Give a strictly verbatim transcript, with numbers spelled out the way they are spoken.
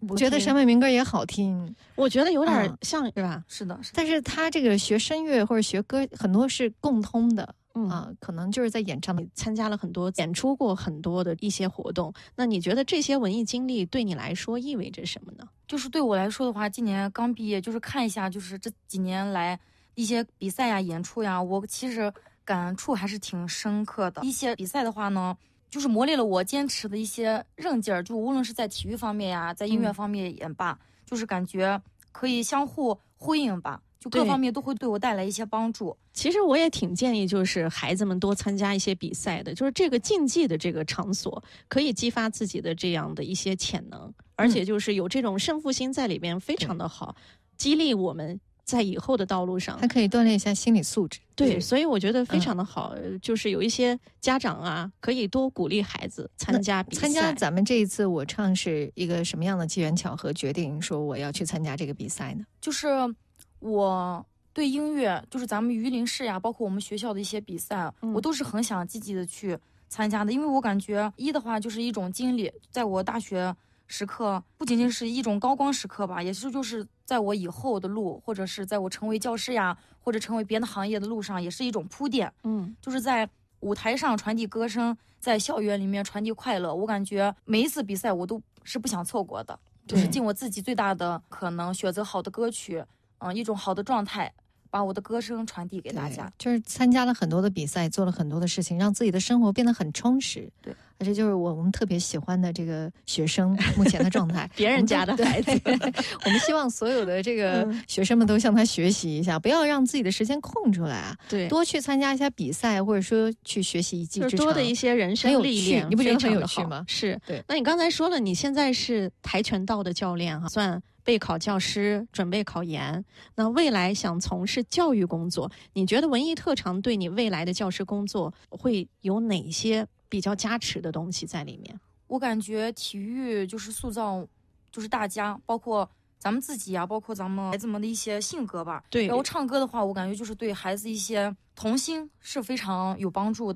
我觉得陕北民歌也好听， 我觉得有点像、嗯、是吧？ 是的，是的。 但是他这个学声乐或者学歌很多是共通的。 嗯啊，可能就是在演唱的， 参加了很多演出过很多的一些活动。那你觉得这些文艺经历对你来说意味着什么呢？ 就是对我来说的话，今年刚毕业，就是看一下，就是这几年来一些比赛呀、演出呀，我其实感触还是挺深刻的。一些比赛的话呢，就是磨练了我坚持的一些韧劲儿，就无论是在体育方面呀，在音乐方面也罢，嗯、就是感觉可以相互呼应吧。就各方面都会对我带来一些帮助。 其实我也挺建议，就是孩子们多参加一些比赛的，就是这个竞技的这个场所可以激发自己的这样的一些潜能，而且就是有这种胜负心在里边，非常的好，激励我们在以后的道路上， 还可以锻炼一下心理素质。 对，所以我觉得非常的好、嗯、就是有一些家长啊可以多鼓励孩子参加比赛。 参加咱们这一次我唱是一个什么样的机缘巧合决定说我要去参加这个比赛呢？ 就是我对音乐，就是咱们榆林市呀，包括我们学校的一些比赛、嗯、我都是很想积极的去参加的。因为我感觉一的话就是一种经历，在我大学时刻不仅仅是一种高光时刻吧，也是就是在我以后的路，或者是在我成为教师呀，或者成为别的行业的路上，也是一种铺垫。 嗯， 就是在舞台上传递歌声，在校园里面传递快乐。我感觉每一次比赛我都是不想错过的，就是尽我自己最大的可能，选择好的歌曲，嗯、呃，一种好的状态，把我的歌声传递给大家。 就是参加了很多的比赛，做了很多的事情，让自己的生活变得很充实。 对， 而且就是我我们特别喜欢的这个学生目前的状态， 别人家的孩子， 我们希望所有的这个学生们都向他学习一下，不要让自己的时间空出来啊， 对， 多去参加一下比赛，或者说去学习一技之长， 多的一些人生历练， 你不觉得很有趣吗？ 是， 对。 那你刚才说了，你现在是跆拳道的教练哈，算备考教师，准备考研。那未来想从事教育工作，你觉得文艺特长对你未来的教师工作会有哪些比较加持的东西在里面？ 我感觉体育就是塑造，就是大家，包括咱们自己啊，包括咱们孩子们的一些性格吧。 对。 然后唱歌的话，我感觉就是对孩子一些童心是非常有帮助的。